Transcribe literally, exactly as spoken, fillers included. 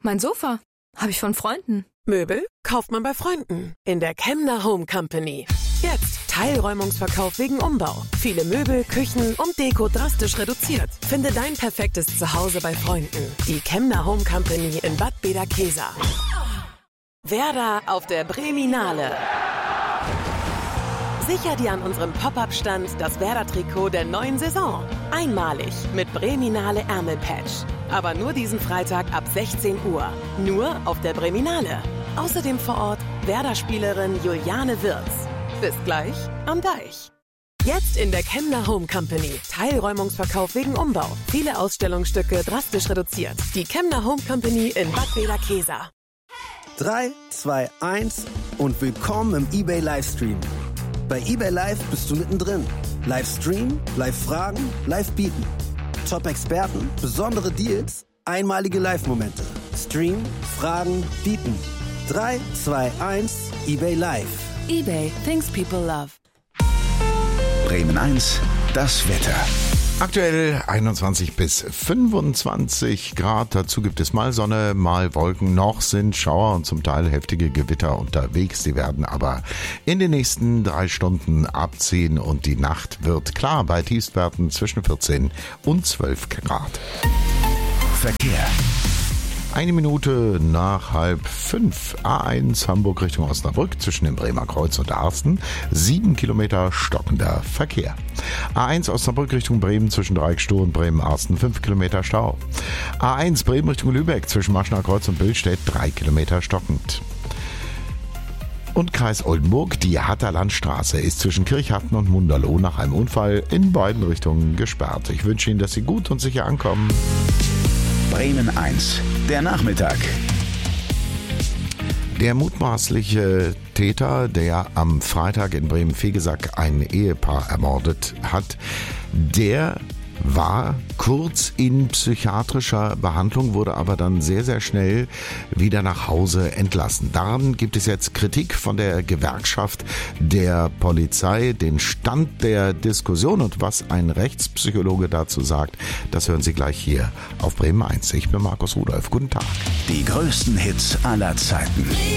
Mein Sofa. Habe ich von Freunden. Möbel kauft man bei Freunden. In der Kemner Home Company. Jetzt Teilräumungsverkauf wegen Umbau. Viele Möbel, Küchen und Deko drastisch reduziert. Finde dein perfektes Zuhause bei Freunden. Die Kemner Home Company in Bad Bederkesa. Werder auf der Breminale. Sicher dir an unserem Pop-Up-Stand das Werder-Trikot der neuen Saison. Einmalig mit Breminale Ärmelpatch. Aber nur diesen Freitag ab sechzehn Uhr. Nur auf der Breminale. Außerdem vor Ort Werder-Spielerin Juliane Wirz. Bis gleich am Deich. Jetzt in der Kemner Home Company. Teilräumungsverkauf wegen Umbau. Viele Ausstellungsstücke drastisch reduziert. Die Kemner Home Company in Bad Bederkesa. drei, zwei, eins und willkommen im eBay Livestream. Bei eBay Live bist du mittendrin. Livestream, Live-Fragen, Live-Bieten. Top-Experten, besondere Deals, einmalige Live-Momente. Stream, Fragen, Bieten. drei, zwei, eins, eBay Live. eBay, things people love. Bremen eins, das Wetter. Aktuell einundzwanzig bis fünfundzwanzig Grad, dazu gibt es mal Sonne, mal Wolken, noch sind Schauer und zum Teil heftige Gewitter unterwegs. Die werden aber in den nächsten drei Stunden abziehen und die Nacht wird klar bei Tiefstwerten zwischen vierzehn und zwölf Grad. Verkehr. Eine Minute nach halb fünf. A eins Hamburg Richtung Osnabrück zwischen dem Bremer Kreuz und Arsten. Sieben Kilometer stockender Verkehr. A eins Osnabrück Richtung Bremen zwischen Dreieckstoh und Bremen-Arsten. Fünf Kilometer Stau. A eins Bremen Richtung Lübeck zwischen Maschner Kreuz und Billstedt. Drei Kilometer stockend. Und Kreis Oldenburg, die Hatter Landstraße ist zwischen Kirchhatten und Munderloh nach einem Unfall in beiden Richtungen gesperrt. Ich wünsche Ihnen, dass Sie gut und sicher ankommen. Bremen eins, der Nachmittag. Der mutmaßliche Täter, der am Freitag in Bremen-Vegesack ein Ehepaar ermordet hat, der war kurz in psychiatrischer Behandlung, wurde aber dann sehr, sehr schnell wieder nach Hause entlassen. Daran gibt es jetzt Kritik von der Gewerkschaft der Polizei. Den Stand der Diskussion und was ein Rechtspsychologe dazu sagt, das hören Sie gleich hier auf Bremen eins. Ich bin Markus Rudolph. Guten Tag. Die größten Hits aller Zeiten.